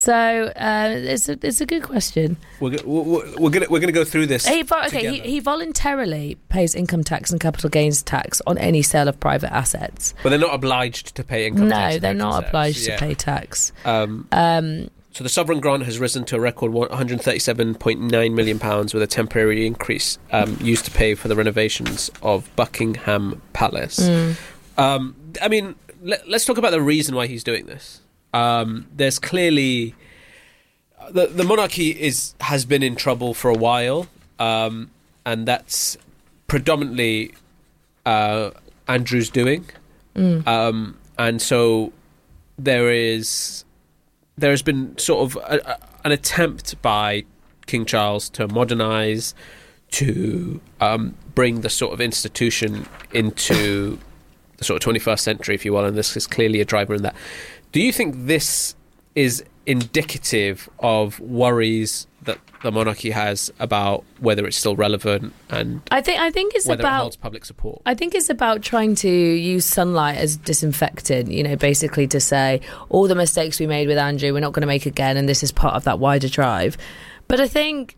So it's a good question. We're gonna go through this. He voluntarily pays income tax and capital gains tax on any sale of private assets. But they're not obliged to pay income tax. No, they're not obliged to pay tax. So the sovereign grant has risen to a record £137.9 million with a temporary increase used to pay for the renovations of Buckingham Palace. I mean, let's talk about the reason why he's doing this. There's clearly... The monarchy has been in trouble for a while, and that's predominantly Andrew's doing. And so there has been sort of an attempt by King Charles to modernise, to bring the sort of institution into the sort of 21st century, if you will, and this is clearly a driver in that. Do you think this is indicative of worries that the monarchy has about whether it's still relevant and I think it's whether about, it holds public support? I think it's about trying to use sunlight as disinfectant, basically to say all the mistakes we made with Andrew, we're not going to make again, and this is part of that wider drive. But I think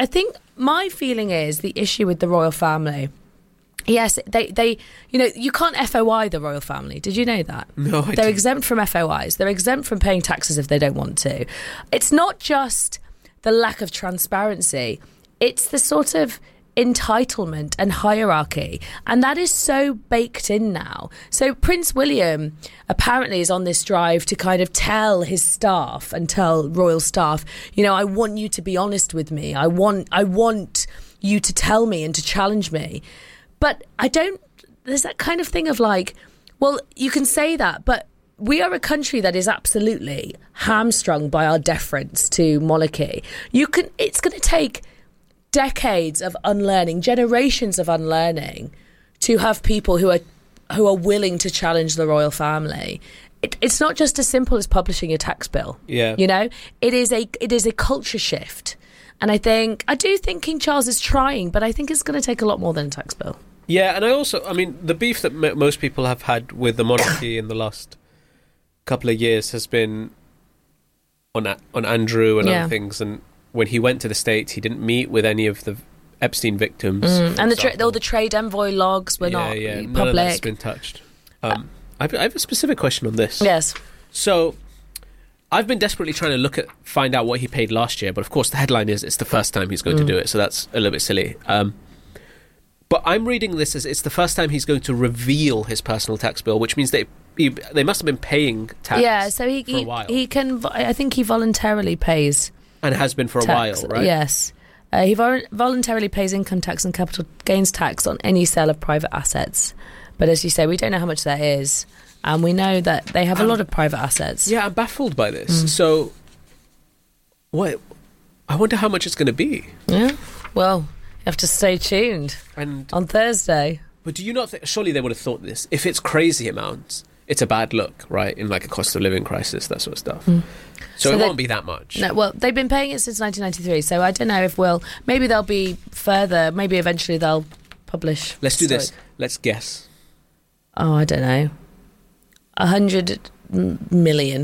my feeling is the issue with the royal family. Yes, they you can't FOI the royal family. Did you know that? No, They're exempt from FOIs. They're exempt from paying taxes if they don't want to. It's not just the lack of transparency. It's the sort of entitlement and hierarchy. And that is so baked in now. So Prince William apparently is on this drive to kind of tell his staff and tell royal staff, I want you to be honest with me. I want you to tell me and to challenge me. But there's that kind of thing of like, well, you can say that, but we are a country that is absolutely hamstrung by our deference to monarchy. It's going to take decades of unlearning, generations of unlearning, to have people who are willing to challenge the royal family. It's not just as simple as publishing a tax bill. Yeah. It is a culture shift. And I do think King Charles is trying, but I think it's going to take a lot more than a tax bill. Yeah, and the beef that most people have had with the monarchy in the last couple of years has been on Andrew and other things. And when he went to the States, he didn't meet with any of the Epstein victims. And all the trade envoy logs were not public. None of that's been touched. I have a specific question on this. Yes. So I've been desperately trying to find out what he paid last year, but of course the headline is it's the first time he's going to do it, so that's a little bit silly. But I'm reading this as it's the first time he's going to reveal his personal tax bill, which means they must have been paying tax. Yeah, so for a while. he can. I think he voluntarily pays and has been for a tax, while, right? Yes, he voluntarily pays income tax and capital gains tax on any sale of private assets. But as you say, we don't know how much that is, and we know that they have a lot of private assets. Yeah, I'm baffled by this. So, what? I wonder how much it's going to be. Yeah, well. You have to stay tuned on Thursday. But do you not think... Surely they would have thought this. If it's crazy amounts, it's a bad look, right? In like a cost of living crisis, that sort of stuff. So it won't be that much. No, well, they've been paying it since 1993, so I don't know if maybe they'll be further. Maybe eventually they'll publish. Let's do this. Let's guess. Oh, I don't know. 100 million.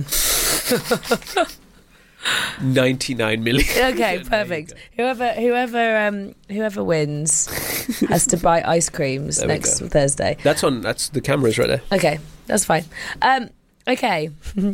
99 million. Okay, perfect. Whoever wins has to buy ice creams next Thursday. That's the cameras right there. Okay, that's fine. Okay.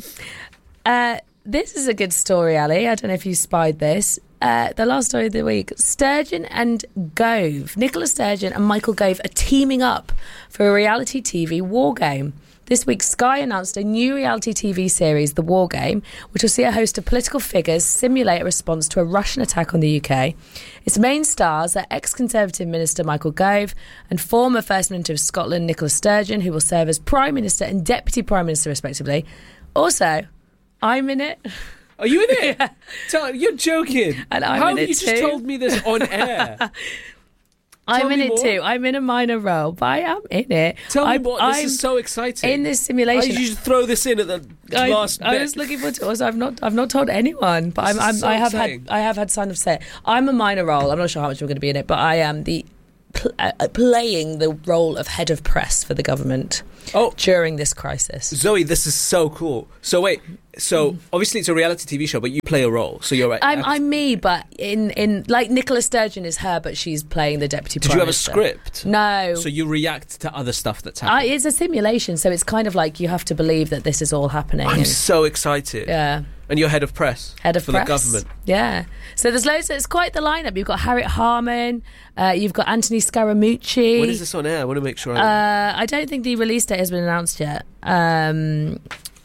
This is a good story, Ali. I don't know if you spied this. The last story of the week. Sturgeon and Gove. Nicola Sturgeon and Michael Gove are teaming up for a reality TV war game. This week, Sky announced a new reality TV series, The War Game, which will see a host of political figures simulate a response to a Russian attack on the UK. Its main stars are ex-Conservative Minister Michael Gove and former First Minister of Scotland, Nicola Sturgeon, who will serve as Prime Minister and Deputy Prime Minister, respectively. Also, I'm in it. Are you in it? Yeah. You're joking. And I'm How in have it you too? just told me this on air? I'm in it more. too. I'm in a minor role, but I am in it. Tell me more. This is so exciting. In this simulation. Why did you just throw this in at the last bit? I was looking forward to it. Also, I've not told anyone, but I have had sign of say it. I'm a minor role. I'm not sure how much I'm going to be in it, but I am the playing the role of head of press for the government during this crisis. Zoe, this is so cool. So wait, obviously it's a reality TV show, but you play a role. So you're right. I'm me, but in like Nicola Sturgeon is her, but she's playing the deputy prime minister. Did you have a script? No. So you react to other stuff that's happening. It's a simulation, so it's kind of like you have to believe that this is all happening. I'm so excited. Yeah. And you're head of press. Head of for press. the government. Yeah. So there's loads. It's quite the lineup. You've got Harriet Harman. You've got Anthony Scaramucci. When is this on air? I want to make sure. I don't think the release date has been announced yet. I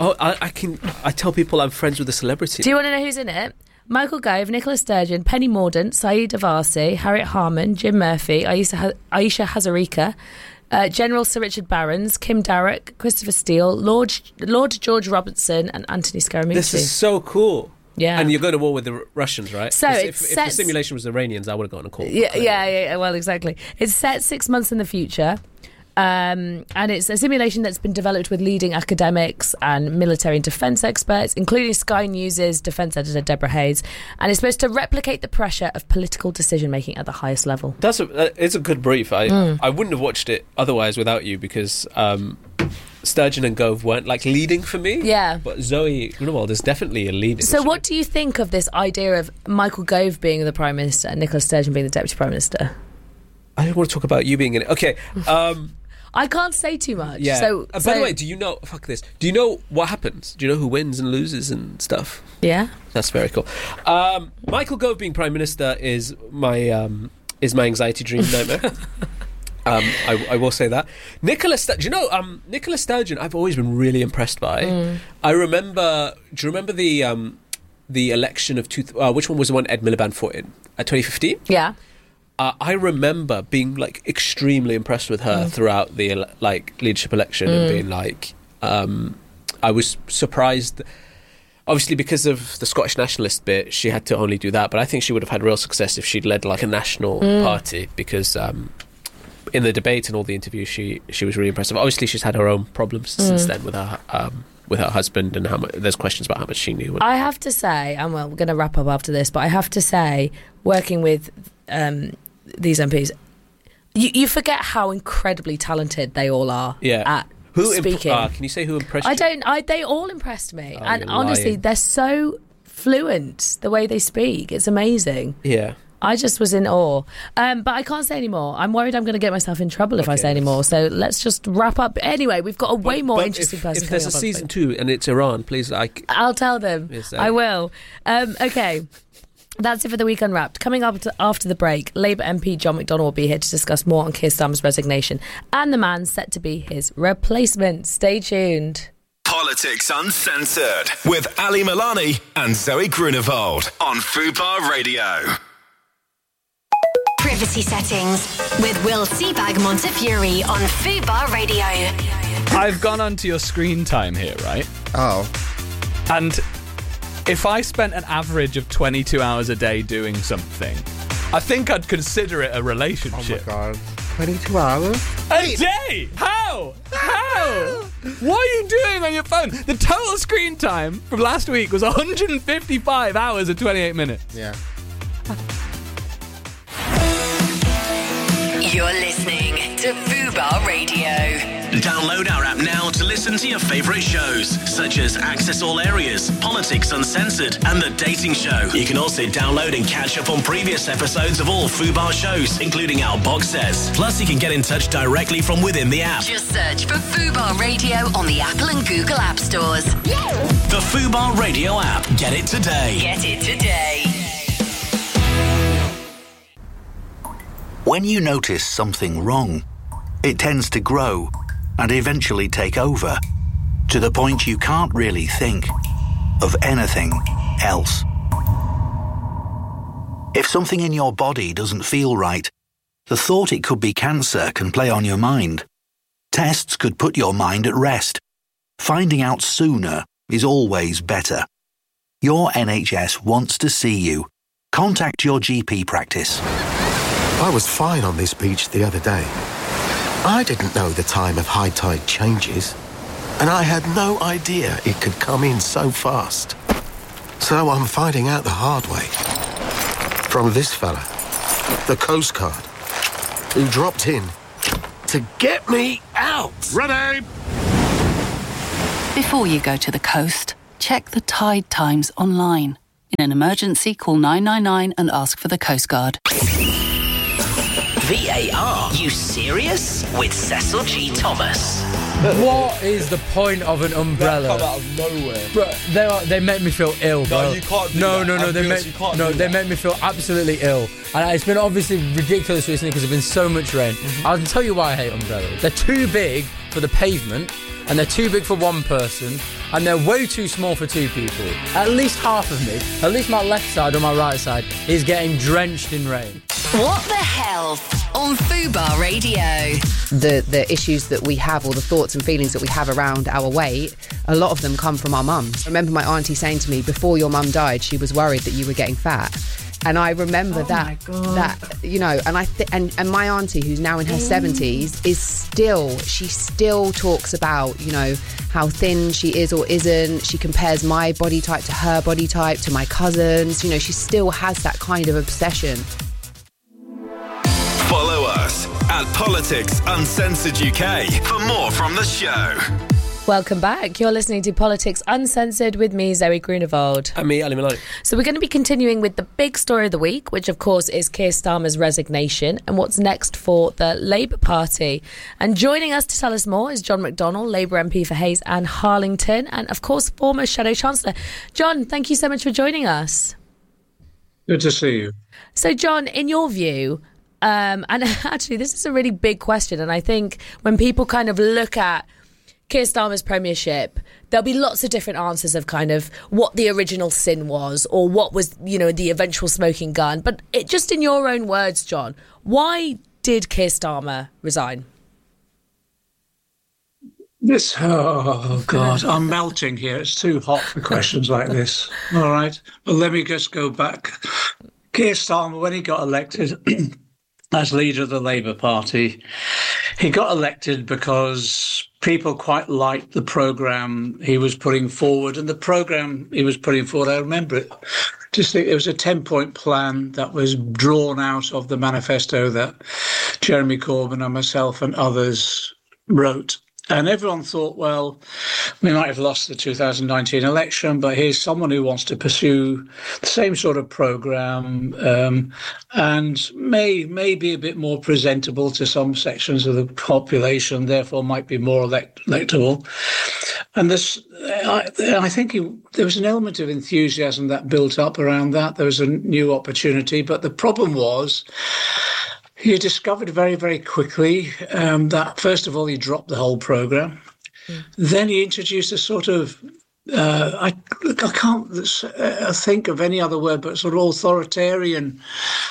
tell people I'm friends with a celebrity. Do you want to know who's in it? Michael Gove, Nicola Sturgeon, Penny Mordaunt, Saeed Avarsi, Harriet Harman, Jim Murphy, Aisha Hazarika, General Sir Richard Barrons, Kim Darroch, Christopher Steele, Lord George Robertson, and Anthony Scaramucci. This is so cool. Yeah. And you're going to war with the Russians, right? So if the simulation was Iranians, I would have gone to call. Yeah, well, exactly. It's set 6 months in the future. And it's a simulation that's been developed with leading academics and military and defence experts, including Sky News' defence editor Deborah Hayes. And it's supposed to replicate the pressure of political decision-making at the highest level. It's a good brief. I wouldn't have watched it otherwise without you, because Sturgeon and Gove weren't like leading for me. Yeah. But Zoe Grunewald is definitely a leader. So what do you think of this idea of Michael Gove being the Prime Minister and Nicola Sturgeon being the Deputy Prime Minister? I don't want to talk about you being in it. Okay. I can't say too much. Yeah. So, by the way, do you know... Fuck this. Do you know what happens? Do you know who wins and loses and stuff? Yeah. That's very cool. Michael Gove being Prime Minister is my anxiety dream nightmare. I will say that. Nicola Sturgeon... Do you know... Nicola Sturgeon, I've always been really impressed by. I remember... Do you remember the election of... which one was the one Ed Miliband fought in? 2015? Yeah. I remember being like extremely impressed with her throughout the leadership election and being like, I was surprised. Obviously, because of the Scottish nationalist bit, she had to only do that. But I think she would have had real success if she'd led like a national party, because in the debate and all the interviews, she was really impressive. Obviously, she's had her own problems since then with her husband, and there's questions about how much she knew. I have to say, and we're going to wrap up after this, but I have to say, working with these MPs, you forget how incredibly talented they all are at speaking. Can you say who impressed you? They all impressed me. Oh, and honestly, they're so fluent, the way they speak. It's amazing. Yeah. I just was in awe. But I can't say any more. I'm worried I'm going to get myself in trouble if I say any more. So let's just wrap up. Anyway, we've got a way more interesting person if coming there's a up season 2 and it's Iran, please. I'll tell them. Yes, I will. Okay. That's it for the Week Unwrapped. Coming up after the break, Labour MP John McDonnell will be here to discuss more on Keir Starmer's resignation and the man set to be his replacement. Stay tuned. Politics Uncensored with Ali Milani and Zoe Grunewald on Fubar Radio. Privacy settings with Will Seabag Montefiore on Fubar Radio. I've gone onto your screen time here, right? Oh. And if I spent an average of 22 hours a day doing something, I think I'd consider it a relationship. Oh my God. 22 hours? A day? How? What are you doing on your phone? The total screen time from last week was 155 hours and 28 minutes. Yeah. You're listening to Fubar Radio. Download our app now to listen to your favourite shows, such as Access All Areas, Politics Uncensored, and The Dating Show. You can also download and catch up on previous episodes of all Fubar shows, including our box sets. Plus, you can get in touch directly from within the app. Just search for Fubar Radio on the Apple and Google App Stores. The Fubar Radio app. Get it today. Get it today. When you notice something wrong, it tends to grow and eventually take over, to the point you can't really think of anything else. If something in your body doesn't feel right, the thought it could be cancer can play on your mind. Tests could put your mind at rest. Finding out sooner is always better. Your NHS wants to see you. Contact your GP practice. I was fine on this beach the other day. I didn't know the time of high tide changes, and I had no idea it could come in so fast. So I'm finding out the hard way. From this fella, the Coast Guard. and dropped in to get me out. Ready? Before you go to the coast, check the tide times online. In an emergency, call 999 and ask for the Coast Guard. VAR, you serious? With Cecil G. Thomas. What is the point of an umbrella? Come out of nowhere. Bro, they make me feel ill, bro. No, you can't do no, that. No, no, they make me feel absolutely ill. And it's been obviously ridiculous recently because there's been so much rain. I'll tell you why I hate umbrellas. They're too big for the pavement, and they're too big for one person, and they're way too small for two people. At least half of me, at least my left side or my right side, is getting drenched in rain. What the hell on Fubar Radio? The issues that we have, or the thoughts and feelings that we have around our weight, a lot of them come from our mums. I remember my auntie saying to me, before your mum died, she was worried that you were getting fat. And I remember that, you know, and and my auntie, who's now in her 70s, she still talks about, you know, how thin she is or isn't. She compares my body type to her body type, to my cousins. You know, she still has that kind of obsession. Follow us at Politics Uncensored UK for more from the show. Welcome back. You're listening to Politics Uncensored with me, Zoe Grunewald. And me, Ali Maloney. So we're going to be continuing with the big story of the week, which of course is Keir Starmer's resignation and what's next for the Labour Party. And joining us to tell us more is John McDonnell, Labour MP for Hayes and Harlington, and of course former Shadow Chancellor. John, thank you so much for joining us. Good to see you. So John, in your view, and actually this is a really big question, and I think when people kind of look at Keir Starmer's premiership, there'll be lots of different answers of kind of what the original sin was or what was, you know, the eventual smoking gun. But just in your own words, John, why did Keir Starmer resign? Oh, God, I'm melting here. It's too hot for questions like this. All right. Well, let me just go back. Keir Starmer, when he got elected as leader of the Labour Party, he got elected because people quite liked the programme he was putting forward. And the programme he was putting forward, I remember it, just think it was a 10-point plan that was drawn out of the manifesto that Jeremy Corbyn and myself and others wrote. And everyone thought, well, we might have lost the 2019 election, but here's someone who wants to pursue the same sort of programme and may be a bit more presentable to some sections of the population, therefore might be more electable. And this, I think there was an element of enthusiasm that built up around that. There was a new opportunity, but the problem was, he discovered very, very quickly that, first of all, he dropped the whole programme. Then he introduced a sort of, I can't think of any other word, but sort of authoritarian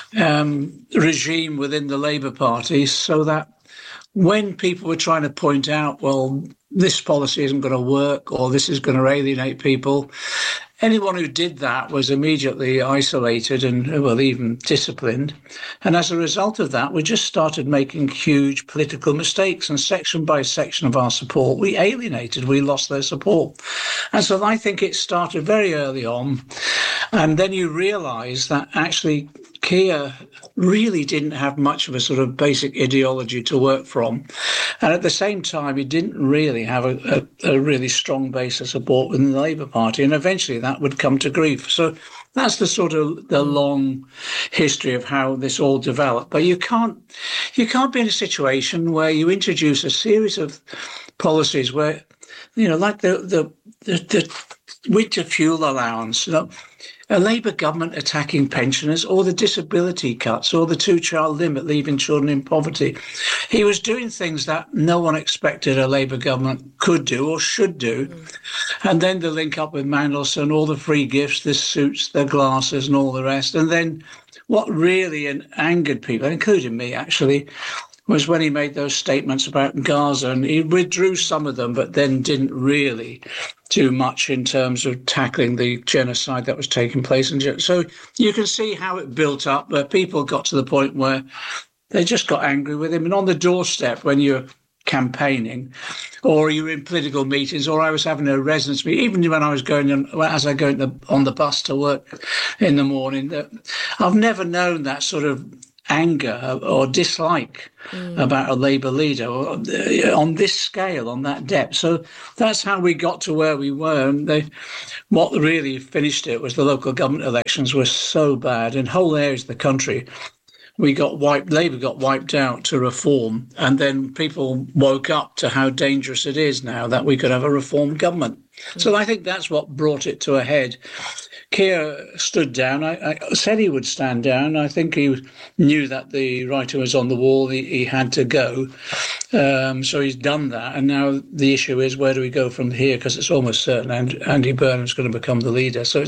regime within the Labour Party, so that when people were trying to point out, well, this policy isn't going to work or this is going to alienate people, anyone who did that was immediately isolated and, well, even disciplined. And as a result of that, we just started making huge political mistakes. And section by section of our support, we lost their support. And so I think it started very early on. And then you realise that actually Keir really didn't have much of a sort of basic ideology to work from. And at the same time, he didn't really have a really strong base of support within the Labour Party. And eventually that would come to grief. So that's the sort of the long history of how this all developed. But you can't be in a situation where you introduce a series of policies where, you know, like the winter fuel allowance, you know, a Labour government attacking pensioners, or the disability cuts, or the 2-child limit leaving children in poverty. He was doing things that no one expected a Labour government could do or should do. And then the link up with Mandelson, all the free gifts, the suits, the glasses and all the rest. And then what really angered people, including me actually, was when he made those statements about Gaza, and he withdrew some of them, but then didn't really do much in terms of tackling the genocide that was taking place. And so you can see how it built up, where people got to the point where they just got angry with him. And on the doorstep, when you're campaigning, or you're in political meetings, or I was having a residence meeting, even when I was going on the bus to work in the morning, that I've never known that sort of anger or dislike about a Labour leader on this scale, on that depth. So that's how we got to where we were. And what really finished it was the local government elections were so bad in whole areas of the country. Labour got wiped out to reform, and then people woke up to how dangerous it is now that we could have a reformed government. So I think that's what brought it to a head. Keir stood down. I said he would stand down. I think he knew that the writing was on the wall. He had to go. So he's done that. And now the issue is, where do we go from here? Because it's almost certain Andy Burnham's going to become the leader. So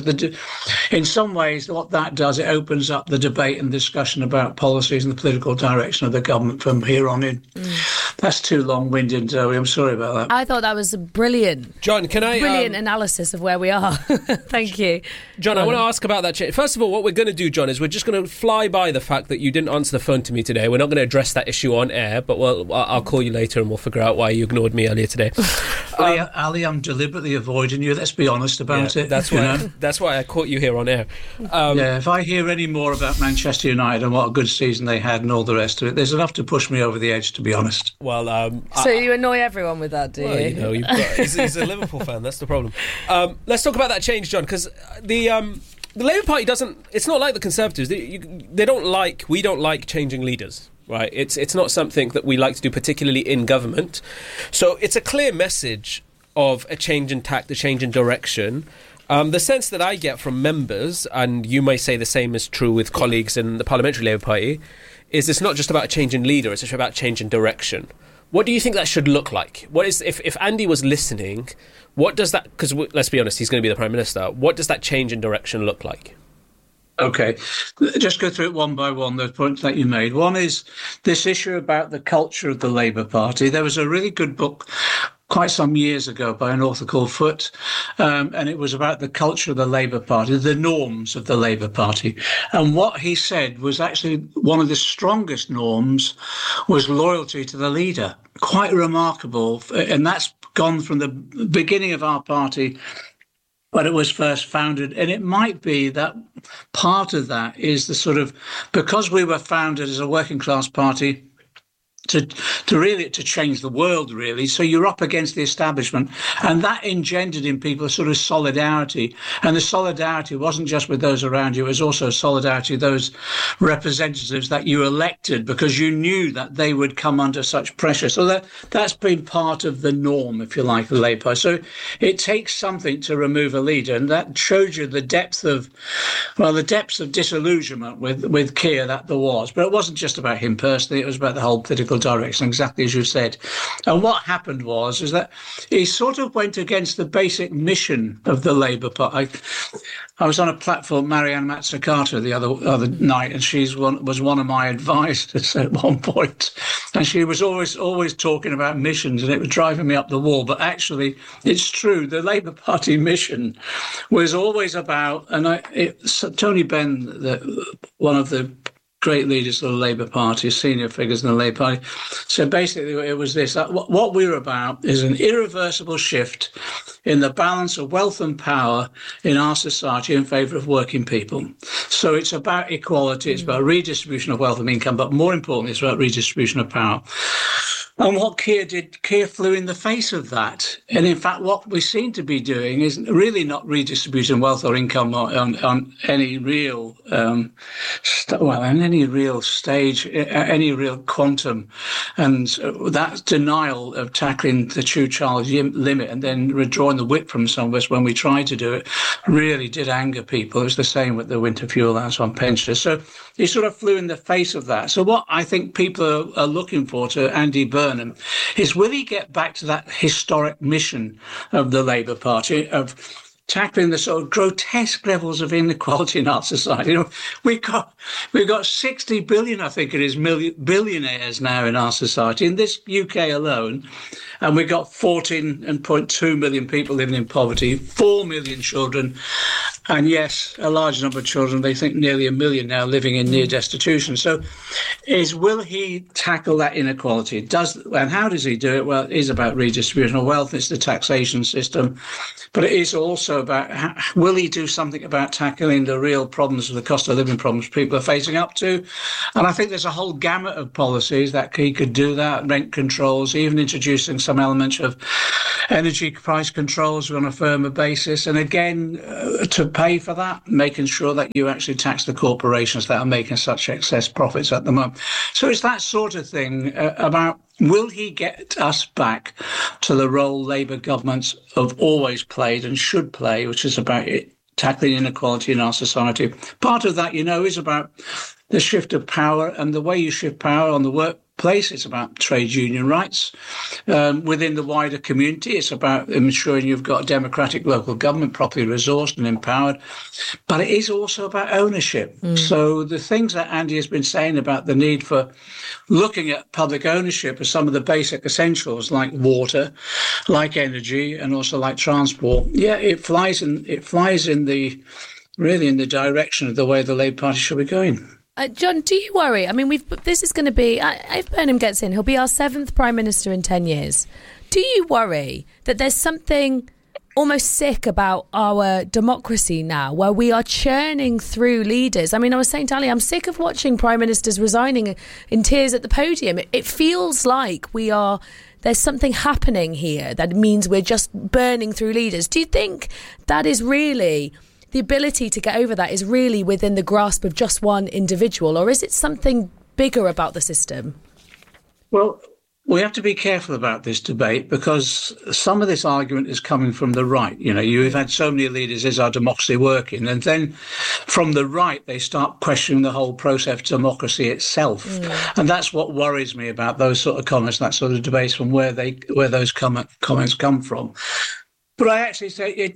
in some ways, what that does, it opens up the debate and discussion about policies and the political direction of the government from here on in. That's too long-winded, Zoe. I'm sorry about that. I thought that was a brilliant, John, brilliant analysis of where we are. Thank you. John, I want to ask about that change. First of all, what we're going to do, John, is we're just going to fly by the fact that you didn't answer the phone to me today. We're not going to address that issue on air, but I'll call you later and we'll figure out why you ignored me earlier today. Ali, I'm deliberately avoiding you. Let's be honest about it. That's why I caught you here on air. If I hear any more about Manchester United and what a good season they had and all the rest of it, there's enough to push me over the edge, to be honest. Well, so you annoy everyone with that, do you? He's a Liverpool fan. That's the problem. Let's talk about that change, John, because the Labour Party doesn't. It's not like the Conservatives. We don't like changing leaders. Right, it's not something that we like to do, particularly in government. So it's a clear message of a change in tact, a change in direction. The sense that I get from members, and you may say the same is true with colleagues in the Parliamentary Labour Party, is it's not just about a change in leader, it's just about change in direction. What do you think that should look like? What is if Andy was listening, what does that, because let's be honest, he's going to be the Prime Minister, what does that change in direction look like? Okay, just go through it one by one, the points that you made. One is this issue about the culture of the Labour Party. There was a really good book quite some years ago by an author called Foote, and it was about the culture of the Labour Party, the norms of the Labour Party. And what he said was actually one of the strongest norms was loyalty to the leader. Quite remarkable, and that's gone from the beginning of our party when it was first founded. And it might be that part of that is the sort of, because we were founded as a working class party to change the world, really. So you're up against the establishment, and that engendered in people a sort of solidarity. And the solidarity wasn't just with those around you, it was also solidarity with those representatives that you elected, because you knew that they would come under such pressure. So that's been part of the norm, if you like, the Labour Party. So it takes something to remove a leader, and that shows you the depths of disillusionment with Keir that there was. But it wasn't just about him personally, it was about the whole political direction, exactly as you said. And what happened was that he sort of went against the basic mission of the Labour Party. I was on a platform, Marianne Mazzucato, the other night, and she was one of my advisors at one point, and she was always talking about missions, and it was driving me up the wall. But actually, it's true, the Labour Party mission was always about, and Tony Benn, one of the great leaders of the Labour Party, senior figures in the Labour Party. So basically it was this, what we're about is an irreversible shift in the balance of wealth and power in our society in favour of working people. So it's about equality, it's about redistribution of wealth and income, but more importantly, it's about redistribution of power. And what Keir did, Keir flew in the face of that. And in fact, what we seem to be doing is really not redistributing wealth or income on any real, any real stage, any real quantum. And that denial of tackling the two-child limit and then withdrawing the whip from some of us when we tried to do it really did anger people. It was the same with the winter fuel allowance on pensioners. So he sort of flew in the face of that. So what I think people are looking for to Andy Burnham is, will he get back to that historic mission of the Labour Party of tackling the sort of grotesque levels of inequality in our society? You know, we've got 60 billion, I think it is, billionaires now in our society, in this UK alone, and we've got 14.2 million people living in poverty, 4 million children, And yes, a large number of children, they think nearly 1 million now, living in near destitution. So will he tackle that inequality? And how does he do it? Well, it is about redistribution of wealth. It's the taxation system. But it is also about, will he do something about tackling the real problems, the cost of living problems people are facing up to? And I think there's a whole gamut of policies that he could do that, rent controls, even introducing some elements of energy price controls on a firmer basis. And again, to pay for that, making sure that you actually tax the corporations that are making such excess profits at the moment. So it's that sort of thing about, will he get us back to the role Labour governments have always played and should play, which is about tackling inequality in our society? Part of that, is about the shift of power, and the way you shift power on the workplace, it's about trade union rights. Within the wider community, it's about ensuring you've got a democratic local government properly resourced and empowered. But it is also about ownership. So the things that Andy has been saying about the need for looking at public ownership of some of the basic essentials like water, like energy, and also like transport, it flies in the direction of the way the Labour Party should be going. John, do you worry? I mean, this is going to be, if Burnham gets in, he'll be our 7th Prime Minister in 10 years. Do you worry that there's something almost sick about our democracy now, where we are churning through leaders? I mean, I was saying to Ali, I'm sick of watching Prime Ministers resigning in tears at the podium. It feels like there's something happening here that means we're just burning through leaders. Do you think that is really... the ability to get over that is really within the grasp of just one individual, or is it something bigger about the system? Well, we have to be careful about this debate, because some of this argument is coming from the right. You've had so many leaders, is our democracy working? And then from the right, they start questioning the whole process of democracy itself. And that's what worries me about those sort of comments, that sort of debates, from where those comments come from. But I actually say it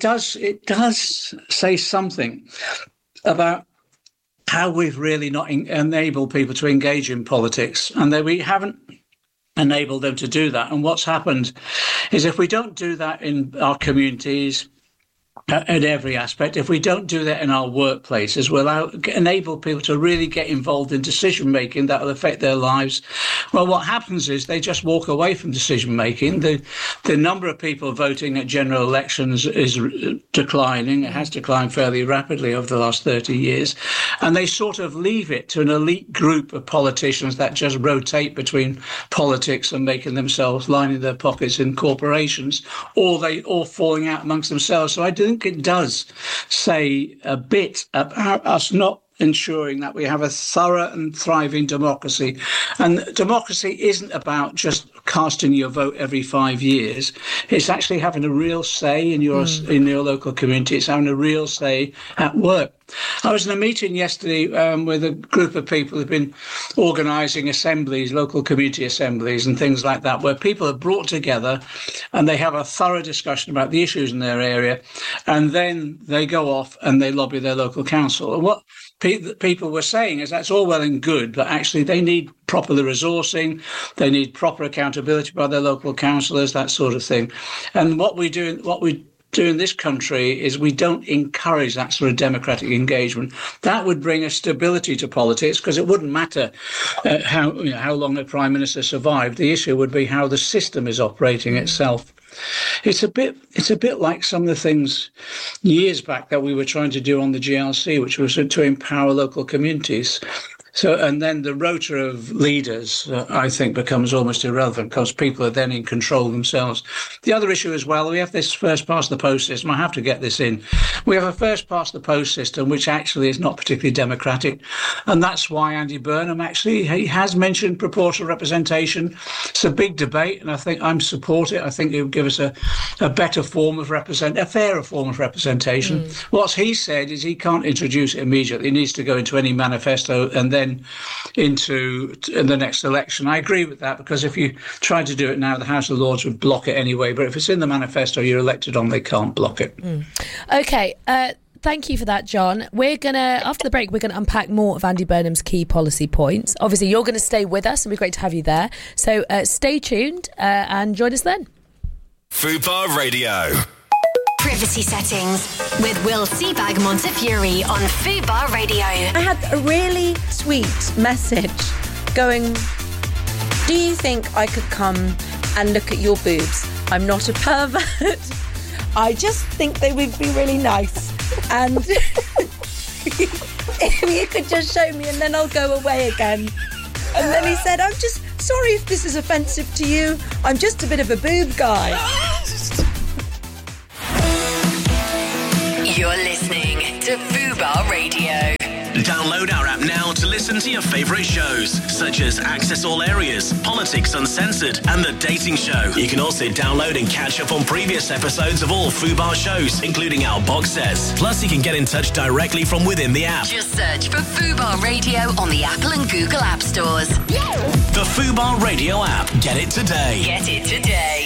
does say something about how we've really not enabled people to engage in politics, and that we haven't enabled them to do that. And what's happened is, if we don't do that in our communities, at every aspect, if we don't do that in our workplaces, we'll enable people to really get involved in decision making that will affect their lives. Well, what happens is they just walk away from decision making. The number of people voting at general elections is declining. It has declined fairly rapidly over the last 30 years. And they sort of leave it to an elite group of politicians that just rotate between politics and making themselves, lining their pockets in corporations, or falling out amongst themselves. So I think it does say a bit about us not ensuring that we have a thorough and thriving democracy. And democracy isn't about just casting your vote every 5 years. It's actually having a real say in your local community. It's having a real say at work. I was in a meeting yesterday with a group of people who've been organising assemblies, local community assemblies and things like that, where people are brought together and they have a thorough discussion about the issues in their area, and then they go off and they lobby their local council. And what people were saying is that's all well and good, but actually they need proper resourcing, they need proper accountability by their local councillors, that sort of thing. And what we do in this country is we don't encourage that sort of democratic engagement. That would bring a stability to politics, because it wouldn't matter how long a prime minister survived. The issue would be how the system is operating itself. It's a bit like some of the things years back that we were trying to do on the GLC, which was to empower local communities. So, and then the rota of leaders, I think, becomes almost irrelevant, because people are then in control themselves. The other issue as well, we have this first past the post system. I have to get this in. We have a first past the post system, which actually is not particularly democratic. And that's why Andy Burnham he has mentioned proportional representation. It's a big debate, and I think I'm support it. I think it would give us a better form of a fairer form of representation. What he said is he can't introduce it immediately. It needs to go into any manifesto and then into the next election. I agree with that, because if you try to do it now, the House of Lords would block it anyway. But if it's in the manifesto you're elected on, they can't block it. OK, thank you for that, John. After the break, we're going to unpack more of Andy Burnham's key policy points. Obviously, you're going to stay with us. It'll be great to have you there. So stay tuned and join us then. Fubar Radio. privacy settings with Will Seabag Montefiore on Fubar Radio. I had a really sweet message going, do you think I could come and look at your boobs? I'm not a pervert. I just think they would be really nice. And if you could just show me and then I'll go away again. And then he said, I'm just sorry if this is offensive to you. I'm just a bit of a boob guy. You're listening to Fubar Radio. Download our app now to listen to your favourite shows, such as Access All Areas, Politics Uncensored, and The Dating Show. You can also download and catch up on previous episodes of all Fubar shows, including our box sets. Plus, you can get in touch directly from within the app. Just search for Fubar Radio on the Apple and Google App Stores. The Fubar Radio app. Get it today. Get it today.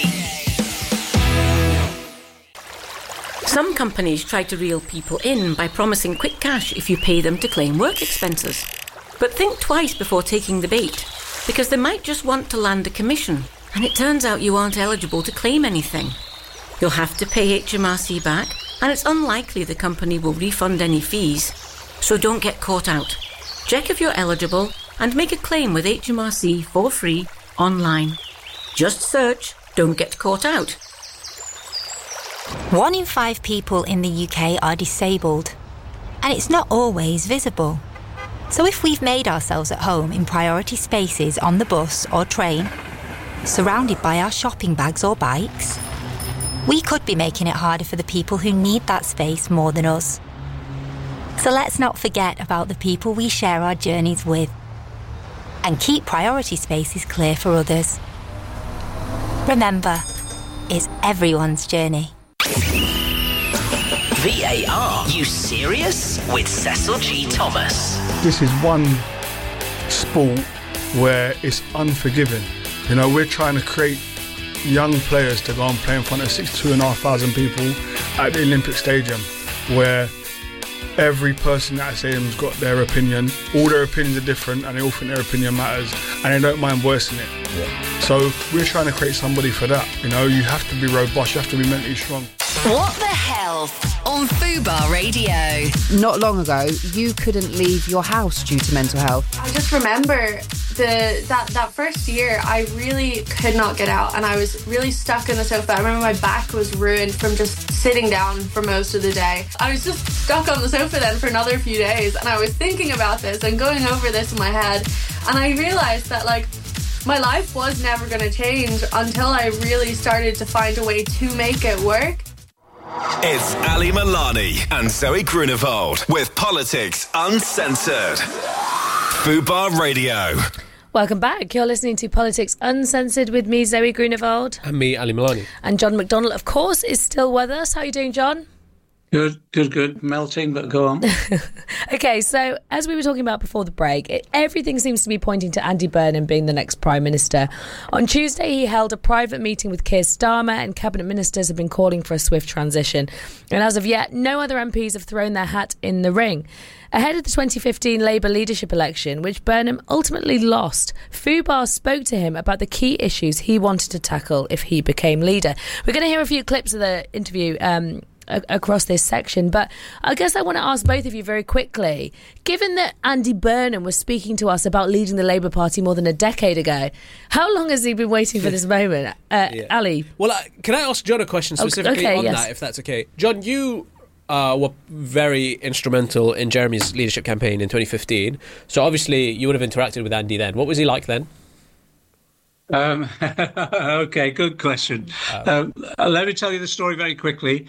Some companies try to reel people in by promising quick cash if you pay them to claim work expenses. But think twice before taking the bait, because they might just want to land a commission, and it turns out you aren't eligible to claim anything. You'll have to pay HMRC back, and it's unlikely the company will refund any fees. So don't get caught out. Check if you're eligible and make a claim with HMRC for free online. Just search "Don't Get Caught Out." 1 in 5 people in the UK are disabled, and it's not always visible. So if we've made ourselves at home in priority spaces on the bus or train, surrounded by our shopping bags or bikes, we could be making it harder for the people who need that space more than us. So let's not forget about the people we share our journeys with, and keep priority spaces clear for others. Remember, it's everyone's journey. VAR, you serious? With Cecil G. Thomas. This is one sport where it's unforgiving. You know, we're trying to create young players to go and play in front of 62,500 people at the Olympic Stadium, where every person at that stadium's got their opinion. All their opinions are different, and they all think their opinion matters, and they don't mind voicing it. Yeah. So we're trying to create somebody for that. You know, you have to be robust, you have to be mentally strong. What the Health on Fubar Radio. Not long ago, you couldn't leave your house due to mental health. I just remember that first year, I really could not get out, and I was really stuck in the sofa. I remember my back was ruined from just sitting down for most of the day. I was just stuck on the sofa then for another few days, and I was thinking about this and going over this in my head, and I realised that, like, my life was never going to change until I really started to find a way to make it work. It's Ali Milani and Zoe Grunewald with Politics Uncensored. Fubar Radio. Welcome back. You're listening to Politics Uncensored with me, Zoe Grunewald. And me, Ali Milani. And John McDonnell, of course, is still with us. How are you doing, John? Good. Melting, but go on. Okay, so as we were talking about before the break, everything seems to be pointing to Andy Burnham being the next Prime Minister. On Tuesday, he held a private meeting with Keir Starmer, and Cabinet Ministers have been calling for a swift transition. And as of yet, no other MPs have thrown their hat in the ring. Ahead of the 2015 Labour leadership election, which Burnham ultimately lost, Fubar spoke to him about the key issues he wanted to tackle if he became leader. We're going to hear a few clips of the interview across this section, but I guess I want to ask both of you very quickly, given that Andy Burnham was speaking to us about leading the Labour Party more than a decade ago, how long has he been waiting for this moment? Ali? Well, can I ask John a question specifically on that, if that's okay? John, you were very instrumental in Jeremy's leadership campaign in 2015, so obviously you would have interacted with Andy then. What was he like then? Okay, good question. Let me tell you the story very quickly.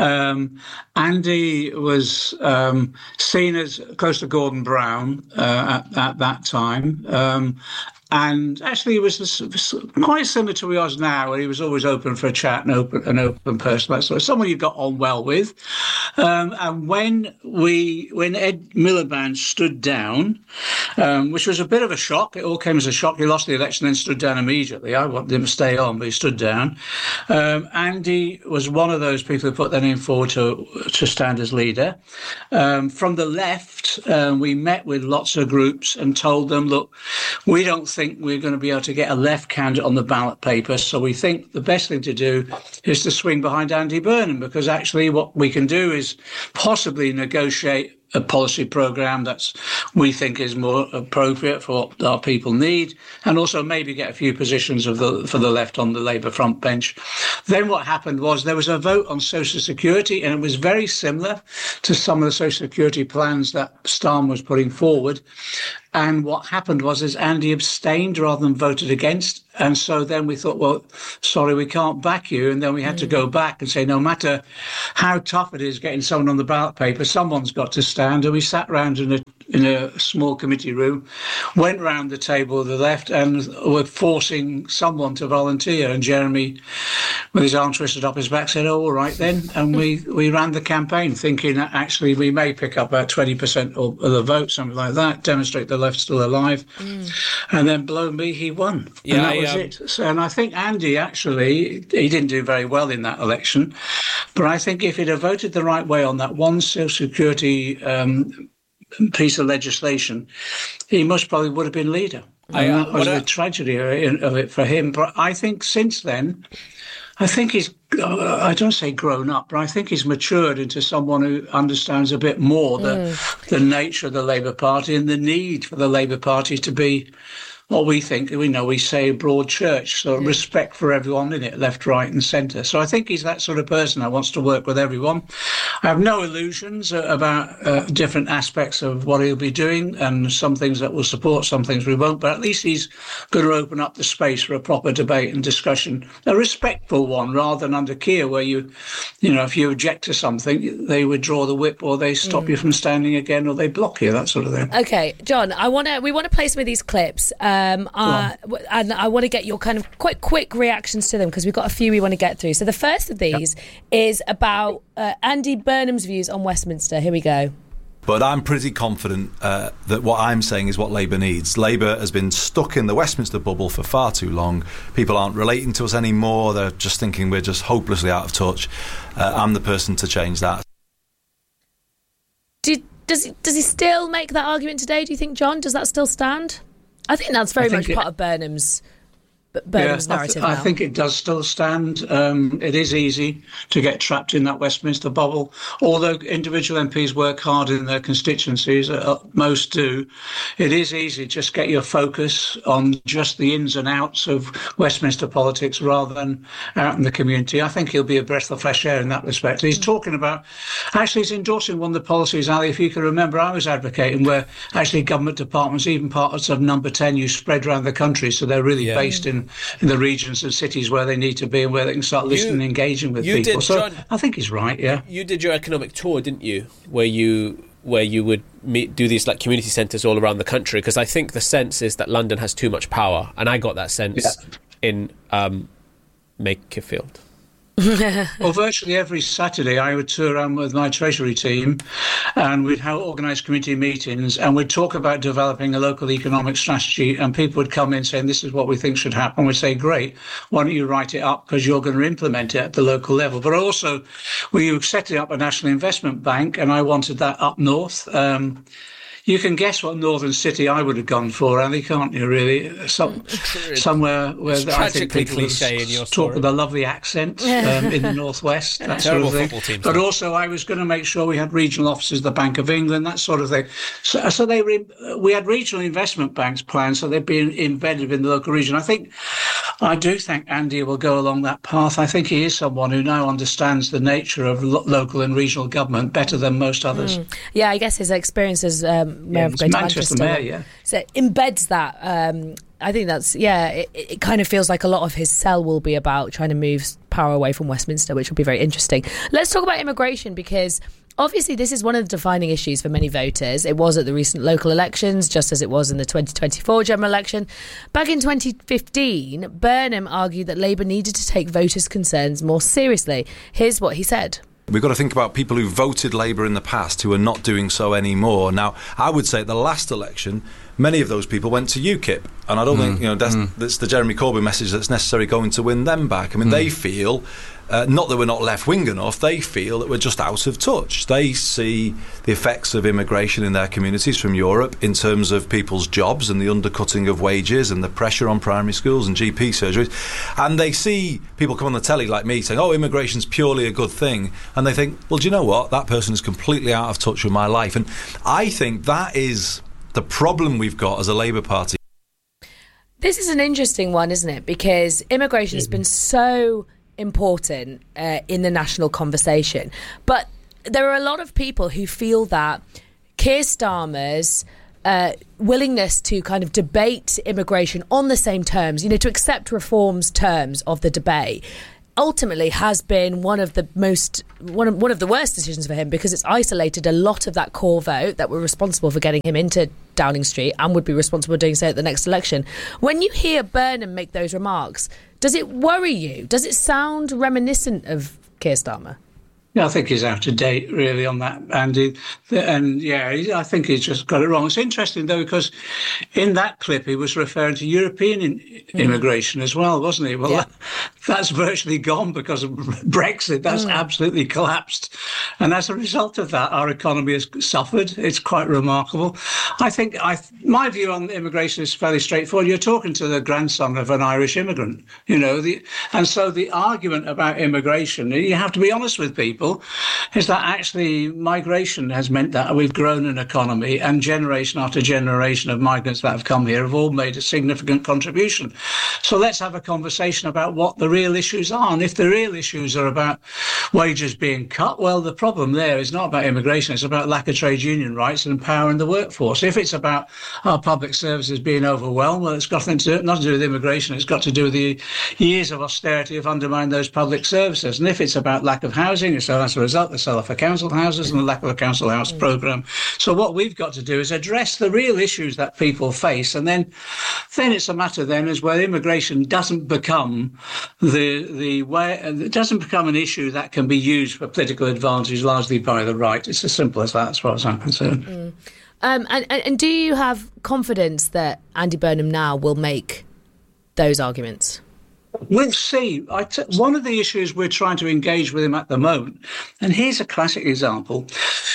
Andy was seen as close to Gordon Brown at that time. And actually, he was quite similar to who he was now, where he was always open for a chat and an open person. Like, so someone you got on well with. And when Ed Miliband stood down, which was a bit of a shock, it all came as a shock. He lost the election and stood down immediately. I wanted him to stay on, but he stood down. Andy was one of those people who put their name forward to stand as leader. From the left, we met with lots of groups and told them, look, we don't think think we're going to be able to get a left candidate on the ballot paper. So we think the best thing to do is to swing behind Andy Burnham, because actually what we can do is possibly negotiate a policy programme that's we think is more appropriate for what our people need, and also maybe get a few positions for the left on the Labour front bench. Then what happened was there was a vote on social security, and it was very similar to some of the social security plans that Starmer was putting forward. And what happened was Andy abstained rather than voted against. And so then we thought, well, sorry, we can't back you. And then we had to go back and say, no matter how tough it is getting someone on the ballot paper, someone's got to stand. And we sat round in a small committee room, went round the table of the left and were forcing someone to volunteer. And Jeremy, with his arm twisted up his back, said, oh, all right then. And we ran the campaign thinking that actually we may pick up about 20% of the vote, something like that, demonstrate the left's still alive. And then blow me, he won. Yeah, and that was it. So, and I think Andy, actually, he didn't do very well in that election. But I think if he'd have voted the right way on that one social security piece of legislation, he most probably would have been leader. And that was the tragedy of it for him. But I think since then, I think he's, I don't say grown up, but I think he's matured into someone who understands a bit more the nature of the Labour Party and the need for the Labour Party to be what we think, we say broad church, so respect for everyone in it, left, right and centre. So I think he's that sort of person that wants to work with everyone. I have no illusions about different aspects of what he'll be doing, and some things that we'll support, some things we won't, but at least he's going to open up the space for a proper debate and discussion, a respectful one, rather than under Keir, where if you object to something, they withdraw the whip, or they stop you from standing again, or they block you, that sort of thing. Okay, John, we want to play some of these clips. And I want to get your kind of quite quick reactions to them, because we've got a few we want to get through. So the first of these is about Andy Burnham's views on Westminster. Here we go. But I'm pretty confident that what I'm saying is what Labour needs. Labour has been stuck in the Westminster bubble for far too long. People aren't relating to us anymore. They're just thinking we're just hopelessly out of touch. I'm the person to change that. Does he still make that argument today, do you think, John? Does that still stand? I think that's very much part of Burnham's narrative now. I think it does still stand. It is easy to get trapped in that Westminster bubble. Although individual MPs work hard in their constituencies, most do, it is easy. Just get your focus on just the ins and outs of Westminster politics rather than out in the community. I think he'll be a breath of fresh air in that respect. He's talking about, actually he's endorsing one of the policies, Ali, if you can remember, I was advocating, where actually government departments, even parts of Number 10, you spread around the country, so they're really based in the regions and cities where they need to be and where they can start listening and engaging with people. So John, I think he's right, yeah. You did your economic tour, didn't you? Where you would do these like community centres all around the country, because I think the sense is that London has too much power, and I got that sense in Makerfield. Well, virtually every Saturday I would tour around with my Treasury team, and we'd organise community meetings, and we'd talk about developing a local economic strategy, and people would come in saying, this is what we think should happen. We'd say, great, why don't you write it up, because you're going to implement it at the local level. But also, we were setting up a National Investment Bank, and I wanted that up north. You can guess what northern city I would have gone for, Andy, can't you, really? Somewhere where I think people talk with a lovely accent in the northwest, that sort of thing. But also I was going to make sure we had regional offices, the Bank of England, that sort of thing. So we had regional investment banks planned, so they'd be embedded in the local region. I do think Andy will go along that path. I think he is someone who now understands the nature of local and regional government better than most others. Yeah, I guess his experience as Mayor of Greater Manchester Mayor, so embeds that. I think that's, it kind of feels like a lot of his sell will be about trying to move power away from Westminster, which will be very interesting. Let's talk about immigration, because obviously this is one of the defining issues for many voters. It was at the recent local elections, just as it was in the 2024 general election. Back in 2015, Burnham argued that Labour needed to take voters' concerns more seriously. Here's what he said. We've got to think about people who voted Labour in the past who are not doing so anymore. Now, I would say at the last election, many of those people went to UKIP, and I don't think that's the Jeremy Corbyn message that's necessarily going to win them back. I mean, they feel not that we're not left-wing enough, they feel that we're just out of touch. They see the effects of immigration in their communities from Europe in terms of people's jobs and the undercutting of wages and the pressure on primary schools and GP surgeries. And they see people come on the telly like me saying, oh, immigration's purely a good thing. And they think, well, do you know what? That person is completely out of touch with my life. And I think that is the problem we've got as a Labour Party. This is an interesting one, isn't it? Because immigration has been so important in the national conversation. But there are a lot of people who feel that Keir Starmer's willingness to kind of debate immigration on the same terms, to accept reforms terms of the debate, ultimately has been one of the worst decisions for him, because it's isolated a lot of that core vote that were responsible for getting him into Downing Street and would be responsible for doing so at the next election. When you hear Burnham make those remarks, does it worry you? Does it sound reminiscent of Keir Starmer? Yeah, I think he's out of date, really, on that, Andy. I think he's just got it wrong. It's interesting, though, because in that clip, he was referring to European immigration as well, wasn't he? Well, that's virtually gone because of Brexit. That's absolutely collapsed. And as a result of that, our economy has suffered. It's quite remarkable. I think my view on immigration is fairly straightforward. You're talking to the grandson of an Irish immigrant, and so the argument about immigration, you have to be honest with people, is that actually migration has meant that we've grown an economy, and generation after generation of migrants that have come here have all made a significant contribution. So let's have a conversation about what the real issues are. And if the real issues are about wages being cut, well, the problem there is not about immigration. It's about lack of trade union rights and empowering the workforce. If it's about our public services being overwhelmed, well, it's got nothing to do with immigration. It's got to do with the years of austerity have undermined those public services. And if it's about lack of housing, so as a result, the sell-off of council houses and the lack of a council house programme. So what we've got to do is address the real issues that people face, and then it's a matter then is where immigration doesn't become it doesn't become an issue that can be used for political advantage largely by the right. It's as simple as that, as far as I'm concerned. And do you have confidence that Andy Burnham now will make those arguments? We'll see. One of the issues we're trying to engage with him at the moment, and here's a classic example.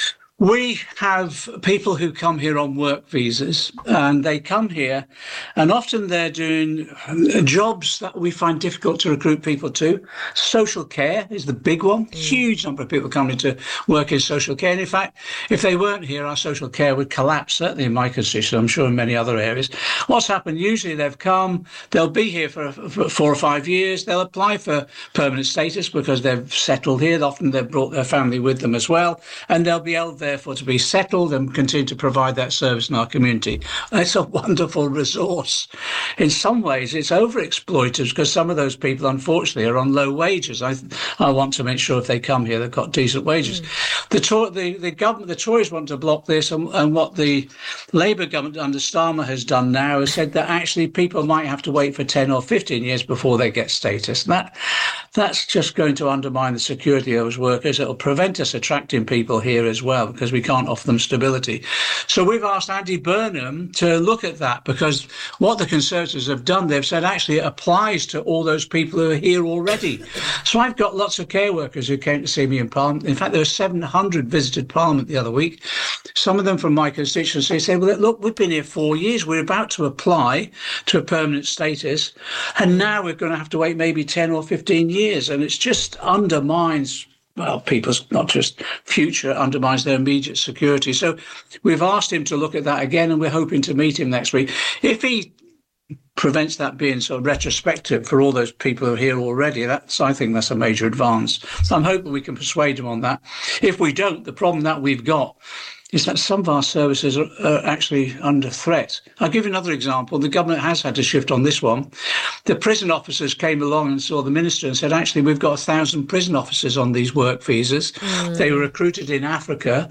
We have people who come here on work visas, and they come here and often they're doing jobs that we find difficult to recruit people to. Social care is the big one. Huge number of people coming to work in social care. And in fact, if they weren't here, our social care would collapse, certainly in my constituency, I'm sure in many other areas. What's happened, usually they've come, they'll be here for 4 or 5 years, they'll apply for permanent status because they've settled here. Often they've brought their family with them as well, and they'll be able therefore to be settled and continue to provide that service in our community. It's a wonderful resource. In some ways, it's overexploited because some of those people, unfortunately, are on low wages. I want to make sure if they come here, they've got decent wages. The government, the Tories want to block this, and what the Labour government under Starmer has done now is said that actually people might have to wait for 10 or 15 years before they get status. And that's just going to undermine the security of those workers. It'll prevent us attracting people here as well, because we can't offer them stability. So we've asked Andy Burnham to look at that, because what the Conservatives have done, they've said actually it applies to all those people who are here already. So I've got lots of care workers who came to see me in Parliament. In fact, there were 700 visited Parliament the other week. Some of them from my constituency said, well, look, we've been here 4 years. We're about to apply to a permanent status, and now we're going to have to wait maybe 10 or 15 years. And it's just undermines people's not just future, undermines their immediate security. So we've asked him to look at that again, and we're hoping to meet him next week. If he prevents that being sort of retrospective for all those people who are here already, I think that's a major advance. So I'm hoping we can persuade him on that. If we don't, the problem that we've got is that some of our services are actually under threat. I'll give you another example. The government has had to shift on this one. The prison officers came along and saw the minister and said, actually, we've got 1,000 prison officers on these work visas. They were recruited in Africa,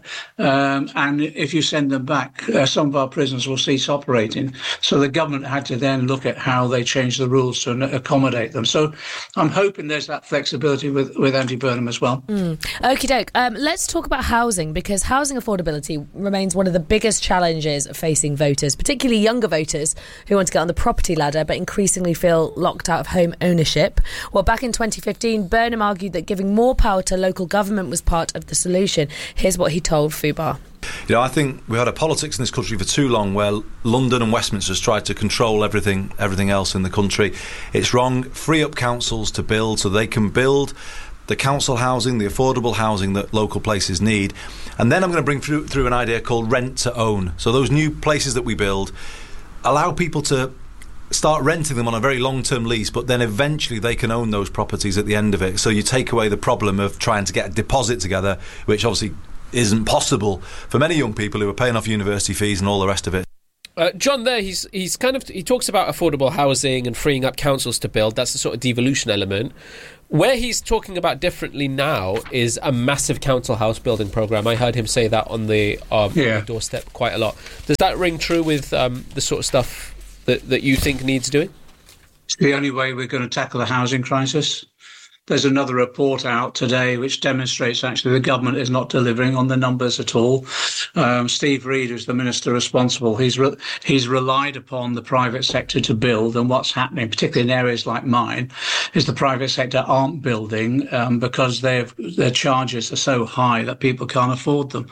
and if you send them back, some of our prisons will cease operating. So the government had to then look at how they change the rules to accommodate them. So I'm hoping there's that flexibility with Andy Burnham as well. Okie doke. Let's talk about housing, because housing affordability affordability remains one of the biggest challenges facing voters, particularly younger voters who want to get on the property ladder but increasingly feel locked out of home ownership. Well, back in 2015, Burnham argued that giving more power to local government was part of the solution. Here's what he told Fubar. I think we had a politics in this country for too long where London and Westminster has tried to control everything else in the country. It's wrong. Free up councils to build so they can build the council housing, the affordable housing that local places need. And then I'm going to bring through an idea called rent to own. So those new places that we build allow people to start renting them on a very long-term lease, but then eventually they can own those properties at the end of it. So you take away the problem of trying to get a deposit together, which obviously isn't possible for many young people who are paying off university fees and all the rest of it. John, there he talks about affordable housing and freeing up councils to build. That's the sort of devolution element. Where he's talking about differently now is a massive council house building programme. I heard him say that on the doorstep quite a lot. Does that ring true with the sort of stuff that you think needs doing? It's the only way we're going to tackle the housing crisis. There's another report out today which demonstrates actually the government is not delivering on the numbers at all. Steve Reid, who's the minister responsible, he's relied upon the private sector to build, and what's happening, particularly in areas like mine, is the private sector aren't building because their charges are so high that people can't afford them.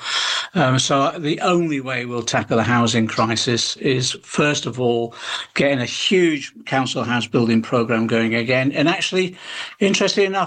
So the only way we'll tackle the housing crisis is, first of all, getting a huge council house building programme going again. And actually, interestingly enough,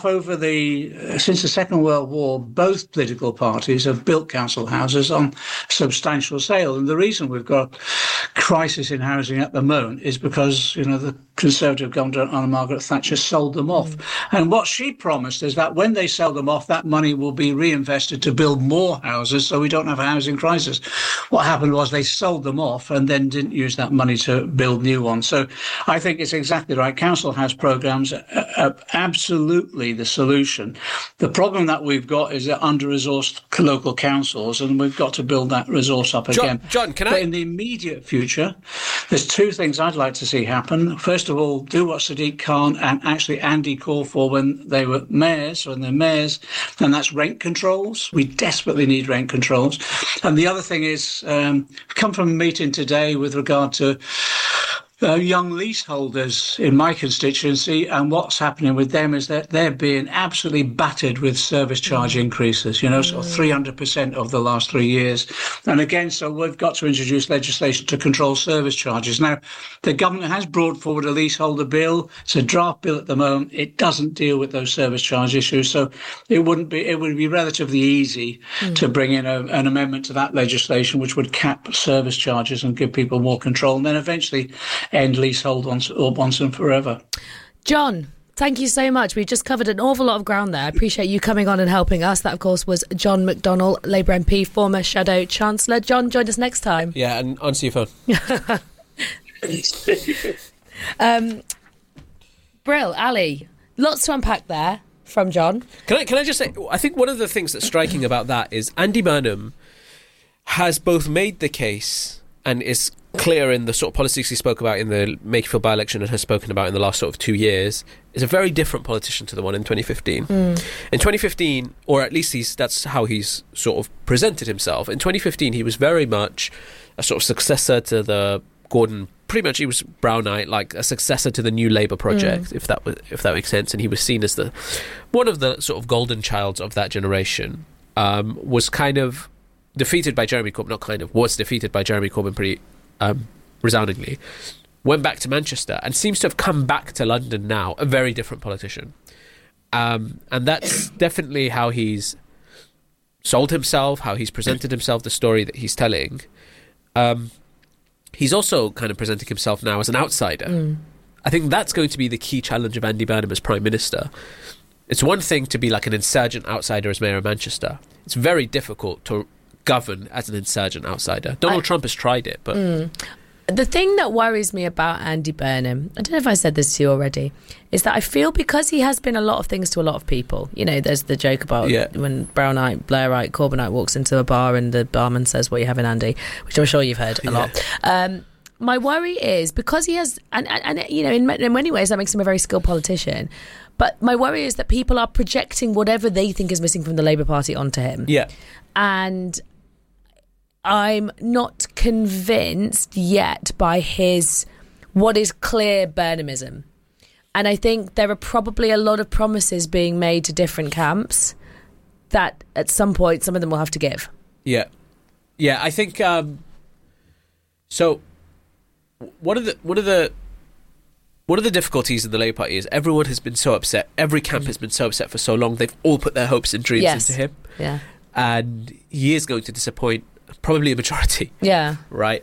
since the Second World War, both political parties have built council houses on substantial scale. And the reason we've got a crisis in housing at the moment is because, the Conservative government under Margaret Thatcher sold them off. And what she promised is that when they sell them off, that money will be reinvested to build more houses so we don't have a housing crisis. What happened was they sold them off and then didn't use that money to build new ones. So I think it's exactly right. Council house programmes are absolutely the solution. The problem that we've got is that under-resourced local councils, and we've got to build that resource up again. John, But in the immediate future, there's two things I'd like to see happen. First of all, do what Sadiq Khan and actually Andy called for when they were mayors, and that's rent controls. We desperately need rent controls. And the other thing is, come from a meeting today with regard to young leaseholders in my constituency, and what's happening with them is that they're being absolutely battered with service charge increases, sort of 300% over the last 3 years. And again, so we've got to introduce legislation to control service charges. Now, the government has brought forward a leaseholder bill. It's a draft bill at the moment. It doesn't deal with those service charge issues. So it would be relatively easy to bring in an amendment to that legislation, which would cap service charges and give people more control. And then eventually end leasehold once and forever. John, thank you so much. We've just covered an awful lot of ground there. I appreciate you coming on and helping us. That, of course, was John McDonnell, Labour MP, former Shadow Chancellor. John, join us next time. Yeah, and answer your phone. Brill, Ali, lots to unpack there from John. Can I just say, I think one of the things that's striking about that is Andy Burnham has both made the case and is clear in the sort of politics he spoke about in the Makerfield by-election and has spoken about in the last sort of 2 years, is a very different politician to the one in 2015. In 2015, or at least that's how he's sort of presented himself. In 2015, he was very much a sort of successor to the Gordon. Pretty much, he was Brownite, like a successor to the New Labour project, if that makes sense. And he was seen as one of the sort of golden childs of that generation. Was kind of defeated by Jeremy Corbyn. Was defeated by Jeremy Corbyn pretty resoundingly, went back to Manchester and seems to have come back to London now, a very different politician. And that's definitely how he's sold himself, how he's presented himself, the story that he's telling. He's also kind of presenting himself now as an outsider. I think that's going to be the key challenge of Andy Burnham as Prime Minister. It's one thing to be like an insurgent outsider as Mayor of Manchester. It's very difficult to govern as an insurgent outsider. Donald Trump has tried it, but the thing that worries me about Andy Burnham, I don't know if I said this to you already, is that I feel because he has been a lot of things to a lot of people. There's the joke about when Brownite, Blairite, Corbynite walks into a bar and the barman says, "What are you having, Andy?" Which I'm sure you've heard a lot. My worry is because he has, and in many ways that makes him a very skilled politician. But my worry is that people are projecting whatever they think is missing from the Labour Party onto him. Yeah, and I'm not convinced yet by what is clear Burnhamism. And I think there are probably a lot of promises being made to different camps that at some point some of them will have to give. Yeah. Yeah, I think so one of the difficulties in the Labour Party is everyone has been so upset. Every camp has been so upset for so long. They've all put their hopes and dreams into him. Yeah. And he is going to disappoint probably a majority. Yeah. Right.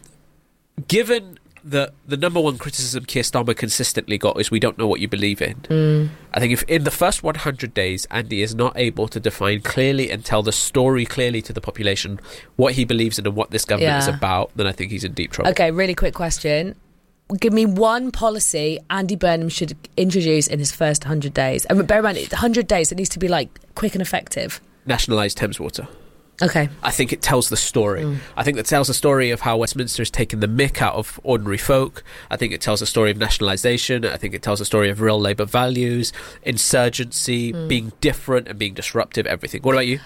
Given the number one criticism Keir Starmer consistently got is we don't know what you believe in. I think if in the first 100 days Andy is not able to define clearly and tell the story clearly to the population what he believes in and what this government is about, then I think he's in deep trouble. Okay, really quick question. Give me one policy Andy Burnham should introduce in his first 100 days. And bear in mind, 100 days, it needs to be like quick and effective. Nationalise Thames Water. Okay. I think it tells the story. I think it tells the story of how Westminster has taken the mick out of ordinary folk. I think it tells the story of nationalisation. I think it tells the story of real Labour values, insurgency, being different and being disruptive, everything. What about you?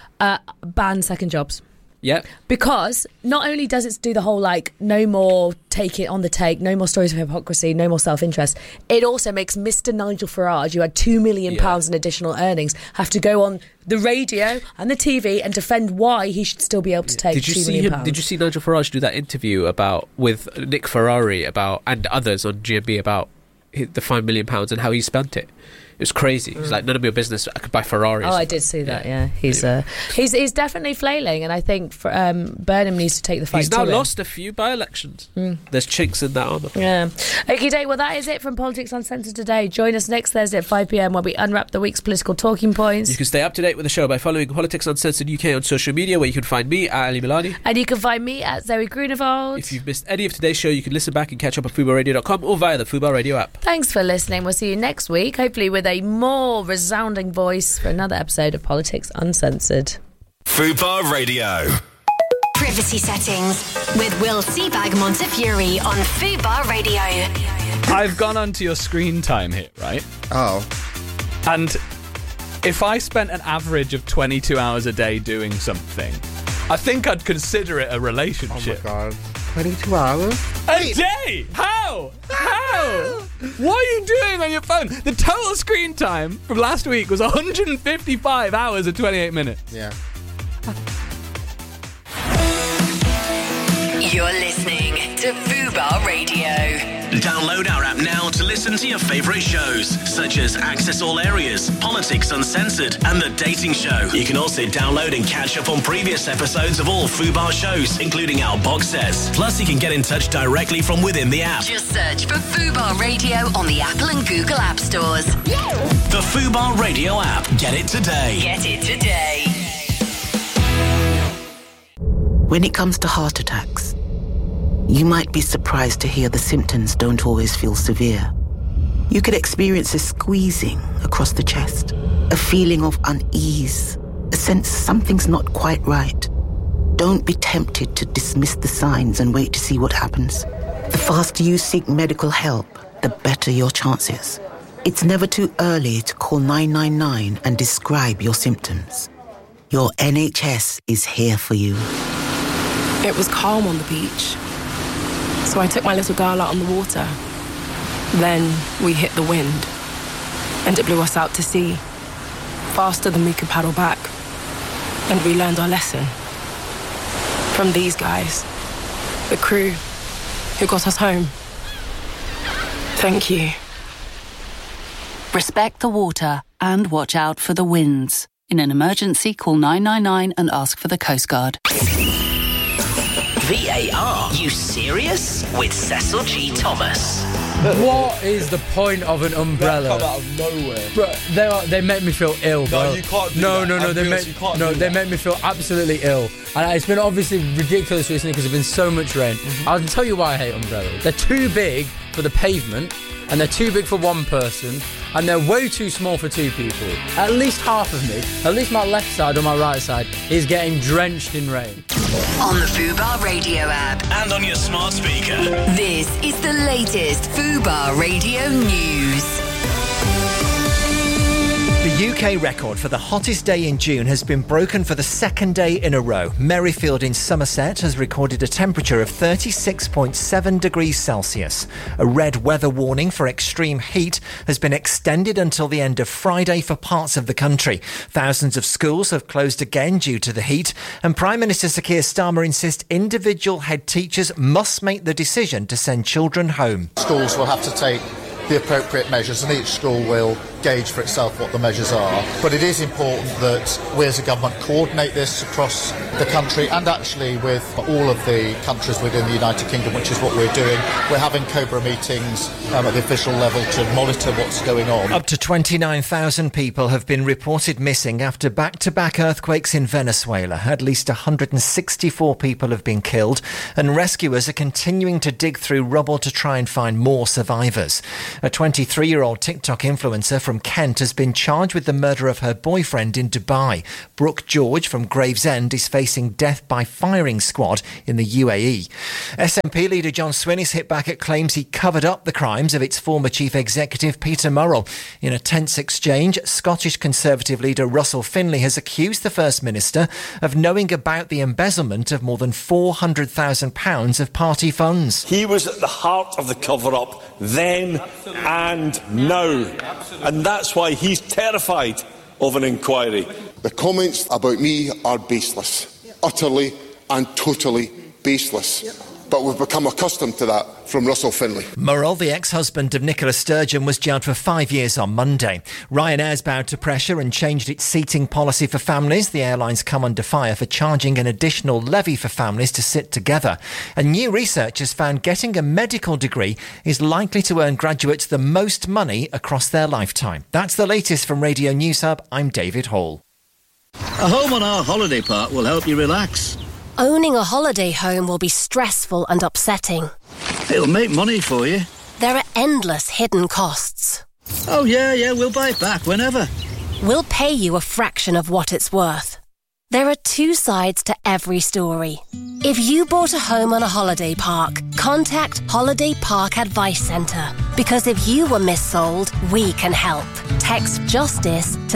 Ban second jobs. Yeah. Because not only does it do the whole, like, no more take it on the take, no more stories of hypocrisy, no more self-interest, it also makes Mr. Nigel Farage, who had £2 million in additional earnings, have to go on the radio and the TV and defend why he should still be able to take £2 million. Did you see Nigel Farage do that interview with Nick Ferrari and others on GMB about the £5 million and how he spent it? It was crazy. He's like, none of your business. I could buy Ferraris. Oh, I did see that. Yeah, he's definitely flailing, and I think Burnham needs to take the fight. He's now lost a few by-elections. There's chinks in that armour. Yeah. Okay, Dave. Well, that is it from Politics Uncensored today. Join us next Thursday at 5 p.m. where we unwrap the week's political talking points. You can stay up to date with the show by following Politics Uncensored UK on social media, where you can find me at Ali Milani, and you can find me at Zoe Grunewald. If you've missed any of today's show, you can listen back and catch up at FubarRadio.com or via the Fubar Radio app. Thanks for listening. We'll see you next week, hopefully with a more resounding voice for another episode of Politics Uncensored. Fubar Radio. Privacy settings with Will Seabag Montefiore on Fubar Radio. I've gone onto your screen time hit, right? Oh. And if I spent an average of 22 hours a day doing something, I think I'd consider it a relationship. Oh my God. 22 hours? A day? How? What are you doing on your phone? The total screen time from last week was 155 hours and 28 minutes. Yeah. You're listening to Fubar Radio. Download our app now to listen to your favourite shows, such as Access All Areas, Politics Uncensored, and The Dating Show. You can also download and catch up on previous episodes of all Fubar shows, including our box sets. Plus, you can get in touch directly from within the app. Just search for Fubar Radio on the Apple and Google App Stores. The Fubar Radio app. Get it today. Get it today. When it comes to heart attacks, you might be surprised to hear the symptoms don't always feel severe. You could experience a squeezing across the chest, a feeling of unease, a sense something's not quite right. Don't be tempted to dismiss the signs and wait to see what happens. The faster you seek medical help, the better your chances. It's never too early to call 999 and describe your symptoms. Your NHS is here for you. It was calm on the beach, so I took my little girl out on the water. Then we hit the wind, and it blew us out to sea, faster than we could paddle back. And we learned our lesson from these guys, the crew who got us home. Thank you. Respect the water and watch out for the winds. In an emergency, call 999 and ask for the Coast Guard. VAR, you serious? With Cecil G. Thomas. What is the point of an umbrella? That come out of nowhere. Bro, they make me feel ill, bro. No, you can't do no, that. They make me feel absolutely ill. And it's been obviously ridiculous recently because there's been so much rain. I'll tell you why I hate umbrellas. They're too big for the pavement, and they're too big for one person, and they're way too small for two people. At least half of me, at least my left side or my right side, is getting drenched in rain. On the Fubar Radio app. And on your smart speaker. This is the latest Fubar Radio news. The The UK record for the hottest day in June has been broken for the second day in a row. Merrifield in Somerset has recorded a temperature of 36.7 degrees Celsius. A red weather warning for extreme heat has been extended until the end of Friday for parts of the country. Thousands of schools have closed again due to the heat, and Prime Minister Sir Keir Starmer insists individual head teachers must make the decision to send children home. Schools will have to take the appropriate measures, and each school will gauge for itself what the measures are. But it is important that we as a government coordinate this across the country, and actually with all of the countries within the United Kingdom, which is what we're doing. We're having COBRA meetings at the official level to monitor what's going on. Up to 29,000 people have been reported missing after back-to-back earthquakes in Venezuela. At least 164 people have been killed, and rescuers are continuing to dig through rubble to try and find more survivors. A 23-year-old TikTok influencer from Kent has been charged with the murder of her boyfriend in Dubai. Brooke George from Gravesend is facing death by firing squad in the UAE. SNP leader John Swinnis hit back at claims he covered up the crimes of its former chief executive Peter Murrell. In a tense exchange, Scottish Conservative leader Russell Finlay has accused the First Minister of knowing about the embezzlement of more than £400,000 of party funds. He was at the heart of the cover-up then and now. And that's why he's terrified of an inquiry. The comments about me are baseless. Utterly and totally baseless. But we've become accustomed to that from Russell Finlay. Murrell, the ex-husband of Nicola Sturgeon, was jailed for 5 years on Monday. Ryanair's bowed to pressure and changed its seating policy for families. The airline's come under fire for charging an additional levy for families to sit together. And new research has found getting a medical degree is likely to earn graduates the most money across their lifetime. That's the latest from Radio News Hub. I'm David Hall. A home on our holiday park will help you relax. Owning a holiday home will be stressful and upsetting. It'll make money for you. There are endless hidden costs. Oh, yeah, we'll buy it back whenever. We'll pay you a fraction of what it's worth. There are two sides to every story. If you bought a home on a holiday park, contact Holiday Park Advice Centre. Because if you were missold, we can help. Text JUSTICE to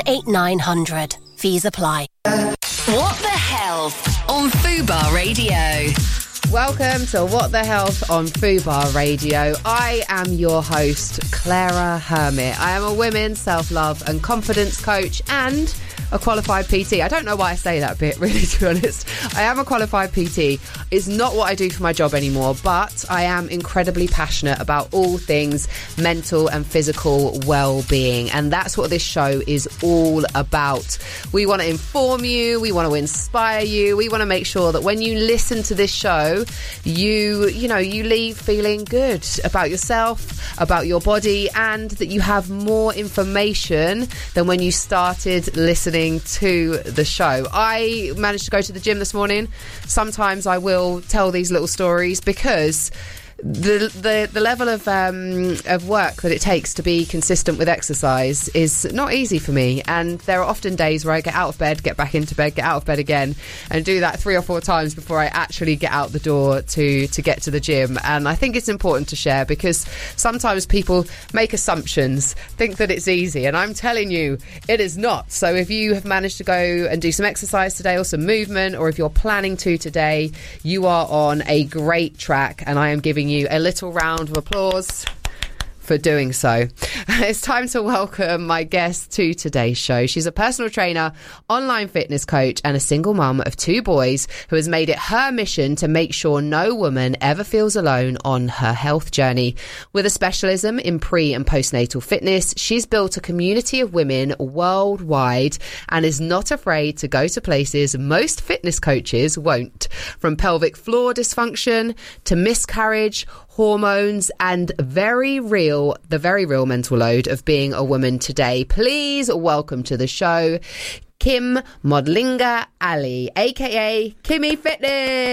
78900. Fees apply. What the Health on Fubar Radio. Welcome to What the Health on Fubar Radio. I am your host, Clara Hermit. I am a women's self-love and confidence coach and a qualified PT. I don't know why I say that bit, really, to be honest. I am a qualified PT. It's not what I do for my job anymore, but I am incredibly passionate about all things mental and physical well-being, and that's what this show is all about. We want to inform you, we want to inspire you, we want to make sure that when you listen to this show, you leave feeling good about yourself, about your body, and that you have more information than when you started listening to the show. I managed to go to the gym this morning. Sometimes I will tell these little stories because the level of work that it takes to be consistent with exercise is not easy for me, and there are often days where I get out of bed, get back into bed, get out of bed again, and do that 3 or 4 times before I actually get out the door to get to the gym. And I think it's important to share because sometimes people make assumptions, think that it's easy, and I'm telling you it is not. So if you have managed to go and do some exercise today or some movement, or if you're planning to today, you are on a great track, and I am giving you a little round of applause for doing so. It's time to welcome my guest to today's show. She's a personal trainer, online fitness coach, and a single mum of 2 boys who has made it her mission to make sure no woman ever feels alone on her health journey. With a specialism in pre- and postnatal fitness, she's built a community of women worldwide and is not afraid to go to places most fitness coaches won't. From pelvic floor dysfunction to miscarriage, hormones, and the very real mental load of being a woman today. Please welcome to the show Kim Modlinga Ali, aka Kimmy Fitness.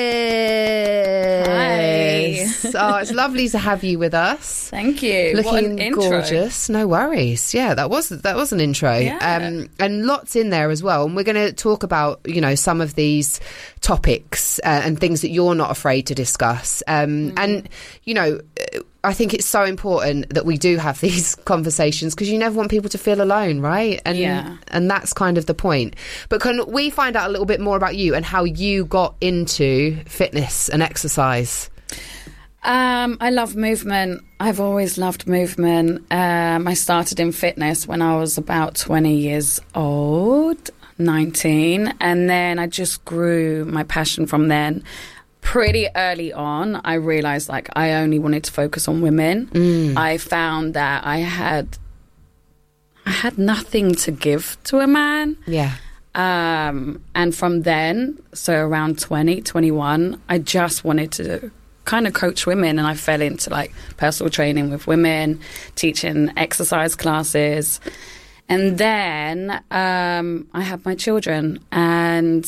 Hi. Oh, it's lovely to have you with us. Thank you. Looking what an intro. gorgeous. No worries. Yeah, that was an intro. Yeah. And lots in there as well. And we're going to talk about, some of these topics and things that you're not afraid to discuss. And I think it's so important that we do have these conversations because you never want people to feel alone, right? And that's kind of the point. But can we find out a little bit more about you and how you got into fitness and exercise? I love movement. I've always loved movement. I started in fitness when I was about 20 years old, 19, and then I just grew my passion from then. Pretty early on, I realised like I only wanted to focus on women. I found that I had nothing to give to a man. Yeah. And from then, so around 20, 21, I just wanted to kind of coach women, and I fell into like personal training with women, teaching exercise classes. And then I had my children, and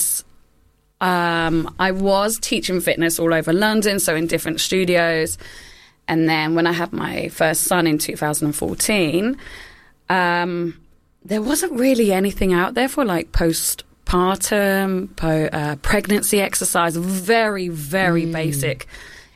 I was teaching fitness all over London, so in different studios. And then when I had my first son in 2014, there wasn't really anything out there for like postpartum, pregnancy exercise, very, very basic